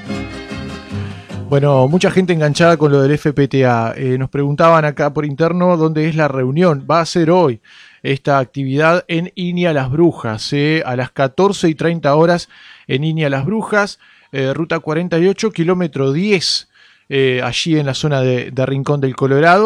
Bueno, mucha gente enganchada con lo del FPTA. Nos preguntaban acá por interno dónde es la reunión. Va a ser hoy esta actividad en Inia Las Brujas, a las 14:30 horas en Inia Las Brujas, ruta 48, kilómetro 10, allí en la zona de Rincón del Colorado.